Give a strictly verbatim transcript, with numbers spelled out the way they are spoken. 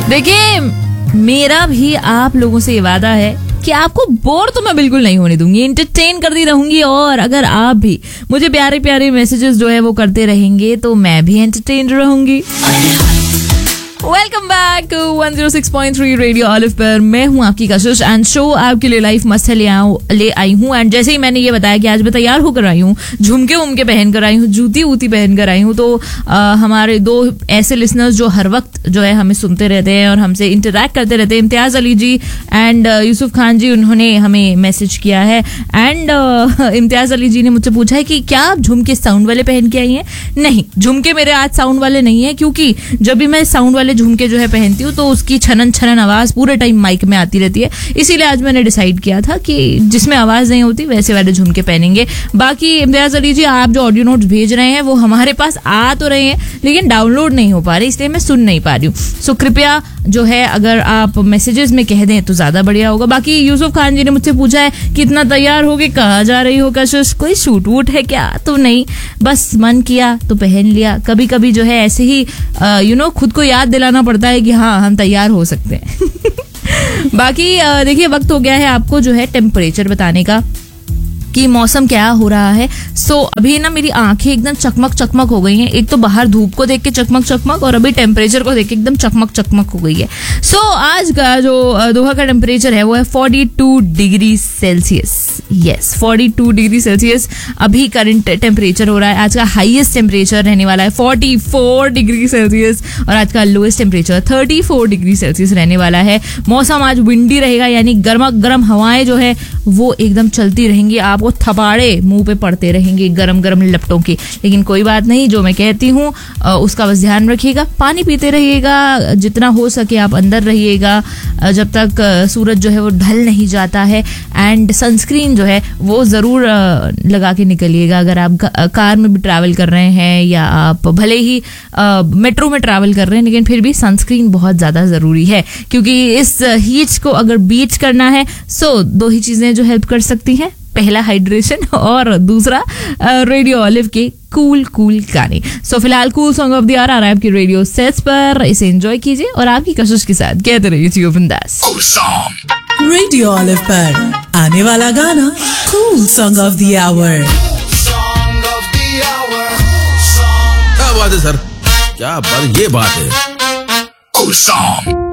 देखिए, मेरा भी आप लोगों से ये वादा है कि आपको बोर तो मैं बिल्कुल नहीं होने दूंगी, एंटरटेन करती रहूंगी। और अगर आप भी मुझे प्यारे प्यारे मैसेजेस जो है वो करते रहेंगे तो मैं भी एंटरटेन रहूंगी। Welcome back one zero six point three radio olive पर। मैं हूं आपकी कशिश एंड शो आपके लिए लाइफ मस्त है ले आऊं ले आई हूं। एंड जैसे ही मैंने ये बताया कि आज मैं तैयार होकर आई हूं, झुमके उमके पहन कर आई हूं, जूती ऊती पहन कर आई हूं, तो आ, हमारे दो ऐसे लिसनर्स जो हर वक्त जो है हमें सुनते रहते हैं और हमसे इंटरेक्ट करते रहते हैं, इम्तियाज अली जी एंड यूसुफ खान जी, उन्होंने हमें मैसेज किया है। एंड इम्तियाज अली जी ने मुझसे पूछा है कि क्या आप झुमके साउंड वाले पहन के आई हैं? नहीं, झुमके मेरे आज साउंड वाले नहीं है, क्योंकि जब भी मैं साउंड वाले झुमके जो है पहनती हूँ तो उसकी छनन छनन आवाज पूरे टाइम माइक में आती रहती है। इसीलिए आज मैंने डिसाइड किया था कि जिसमें आवाज नहीं होती वैसे वाले झुमके पहनेंगे। बाकी इम्तियाज अली जी, आप जो ऑडियो नोट्स भेज रहे हैं वो हमारे पास आ तो रहे हैं लेकिन डाउनलोड नहीं हो पा रहे, इसलिए मैं सुन नहीं पा रही हूँ। सो कृपया जो है अगर आप मैसेजेस में कह दें तो ज्यादा बढ़िया होगा। बाकी यूसुफ खान जी ने मुझसे पूछा है कितना तैयार हो गए, कहाँ जा रही हो कशिश, कोई शूट वूट है क्या? तो नहीं, बस मन किया तो पहन लिया। कभी कभी जो है ऐसे ही यू नो खुद को याद दिलाना पड़ता है कि हाँ हम तैयार हो सकते हैं। बाकी देखिए, वक्त हो गया है आपको जो है टेम्परेचर बताने का कि मौसम क्या हो रहा है। सो so, अभी ना मेरी आंखें एकदम चकमक चकमक हो गई हैं। एक तो बाहर धूप को देख के चकमक चकमक और अभी टेम्परेचर को देख के एकदम चकमक चकमक हो गई है। सो so, आज का जो दोहा का टेम्परेचर है वो है forty two degree Celsius. Yes, forty two degree Celsius अभी करंट टेम्परेचर हो रहा है। आज का हाईएस्ट टेम्परेचर रहने वाला है फोर्टी फोर डिग्री सेल्सियस और आज का lowest temperature thirty four degree Celsius रहने वाला है। मौसम आज विंडी रहेगा, यानी गर्मा गर्म हवाएं जो है वो एकदम चलती रहेंगी, आपको थपाड़े मुंह पे पड़ते रहेंगे गरम गरम लपटों के। लेकिन कोई बात नहीं, जो मैं कहती हूँ उसका बस ध्यान रखिएगा, पानी पीते रहिएगा, जितना हो सके आप अंदर रहिएगा जब तक सूरज जो है वो ढल नहीं जाता है। एंड सनस्क्रीन जो है वो जरूर लगा के निकलिएगा अगर आप कार में भी ट्रैवल कर रहे हैं या आप भले ही मेट्रो में ट्रैवल कर रहे हैं, लेकिन फिर भी सनस्क्रीन बहुत ज्यादा जरूरी है, क्योंकि इस हीट को अगर बीट करना है सो दो ही चीजें जो हेल्प कर सकती हैं, पहला हाइड्रेशन और दूसरा रेडियो ऑलिव के कूल कूल गाने। सो फिलहाल cool song of the our आ रहा है आपकी रेडियो सेट्स पर, इसे एंजॉय कीजिए और आपकी कशिश के साथ कहते रहिए जियो बिंदास। रेडियो ऑलिव पर आने वाला गाना cool song of the our. क्या बात है सर, क्या बात, ये बात है। Cool song.